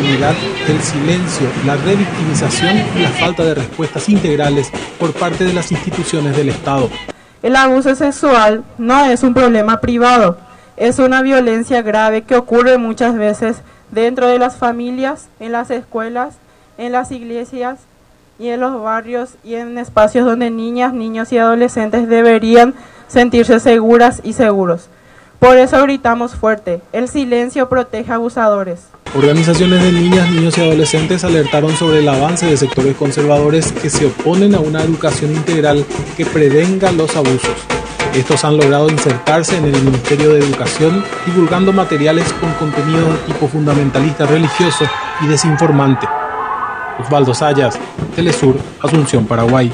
impunidad, el silencio, la revictimización y la falta de respuestas integrales por parte de las instituciones del Estado. El abuso sexual no es un problema privado, es una violencia grave que ocurre muchas veces dentro de las familias, en las escuelas, en las iglesias y en los barrios y en espacios donde niñas, niños y adolescentes deberían sentirse seguras y seguros. Por eso gritamos fuerte, el silencio protege a abusadores. Organizaciones de niñas, niños y adolescentes alertaron sobre el avance de sectores conservadores que se oponen a una educación integral que prevenga los abusos. Estos han logrado insertarse en el Ministerio de Educación, divulgando materiales con contenido de tipo fundamentalista religioso y desinformante. Osvaldo Sayas, Telesur, Asunción, Paraguay.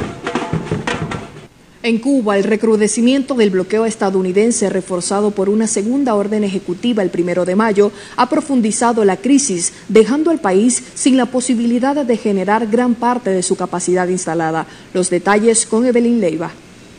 En Cuba, el recrudecimiento del bloqueo estadounidense, reforzado por una segunda orden ejecutiva el 1 de mayo, ha profundizado la crisis, dejando al país sin la posibilidad de generar gran parte de su capacidad instalada. Los detalles con Evelyn Leiva.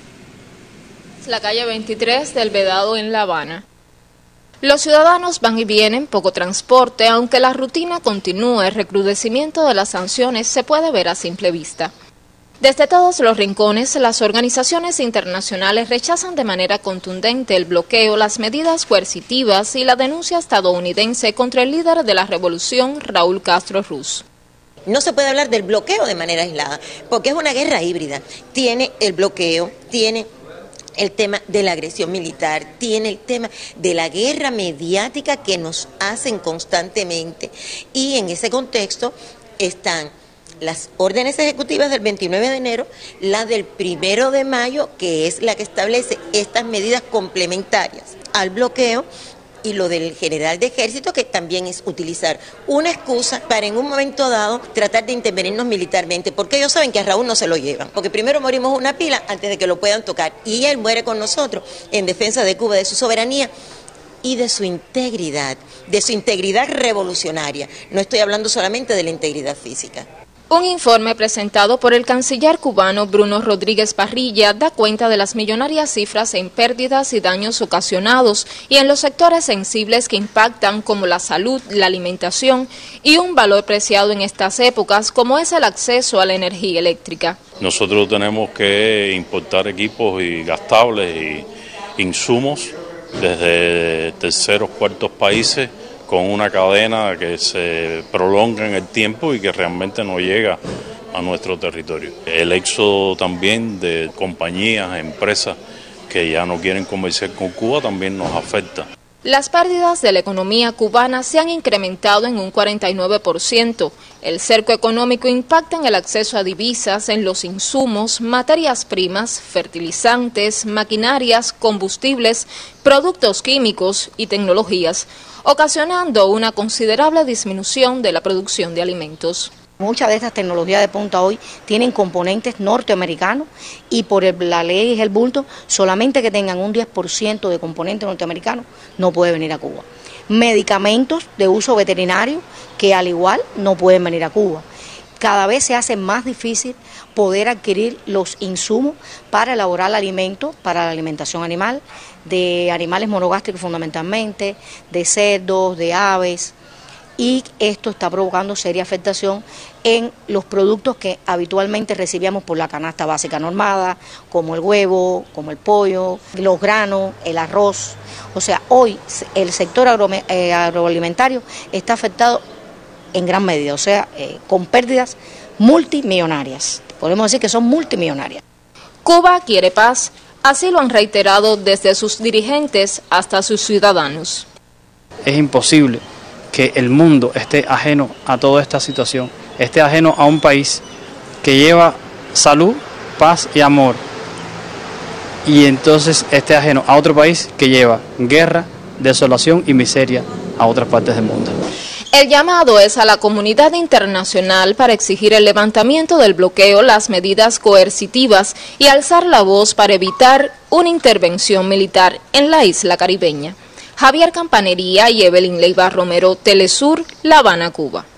La calle 23 del Vedado en La Habana. Los ciudadanos van y vienen, poco transporte, aunque la rutina continúa, el recrudecimiento de las sanciones se puede ver a simple vista. Desde todos los rincones, las organizaciones internacionales rechazan de manera contundente el bloqueo, las medidas coercitivas y la denuncia estadounidense contra el líder de la revolución, Raúl Castro Ruz. No se puede hablar del bloqueo de manera aislada, porque es una guerra híbrida. Tiene el bloqueo, tiene el tema de la agresión militar, tiene el tema de la guerra mediática que nos hacen constantemente. Y en ese contexto están las órdenes ejecutivas del 29 de enero, la del 1 de mayo, que es la que establece estas medidas complementarias al bloqueo, y lo del general de ejército, que también es utilizar una excusa para en un momento dado tratar de intervenirnos militarmente, porque ellos saben que a Raúl no se lo llevan, porque primero morimos una pila antes de que lo puedan tocar, y él muere con nosotros en defensa de Cuba, de su soberanía y de su integridad revolucionaria. No estoy hablando solamente de la integridad física. Un informe presentado por el canciller cubano Bruno Rodríguez Parrilla da cuenta de las millonarias cifras en pérdidas y daños ocasionados y en los sectores sensibles que impactan como la salud, la alimentación y un valor preciado en estas épocas como es el acceso a la energía eléctrica. Nosotros tenemos que importar equipos y gastables y insumos desde terceros, cuartos países, con una cadena que se prolonga en el tiempo y que realmente no llega a nuestro territorio. El éxodo también de compañías, empresas que ya no quieren comerciar con Cuba también nos afecta. Las pérdidas de la economía cubana se han incrementado en un 49%. El cerco económico impacta en el acceso a divisas, en los insumos, materias primas, fertilizantes, maquinarias, combustibles, productos químicos y tecnologías, ocasionando una considerable disminución de la producción de alimentos. Muchas de estas tecnologías de punta hoy tienen componentes norteamericanos y por la ley es el bulto, solamente que tengan un 10% de componentes norteamericanos no puede venir a Cuba. Medicamentos de uso veterinario que al igual no pueden venir a Cuba. Cada vez se hace más difícil poder adquirir los insumos para elaborar alimentos, para la alimentación animal, de animales monogástricos fundamentalmente, de cerdos, de aves, y esto está provocando seria afectación en los productos que habitualmente recibíamos por la canasta básica normada, como el huevo, como el pollo, los granos, el arroz. O sea, hoy el sector agroalimentario está afectado en gran medida, o sea, con pérdidas multimillonarias. Podemos decir que son multimillonarias. Cuba quiere paz, así lo han reiterado desde sus dirigentes hasta sus ciudadanos. Es imposible que el mundo esté ajeno a toda esta situación, esté ajeno a un país que lleva salud, paz y amor, y entonces esté ajeno a otro país que lleva guerra, desolación y miseria a otras partes del mundo. El llamado es a la comunidad internacional para exigir el levantamiento del bloqueo, las medidas coercitivas y alzar la voz para evitar una intervención militar en la isla caribeña. Javier Campanería y Evelyn Leiva Romero, Telesur, La Habana, Cuba.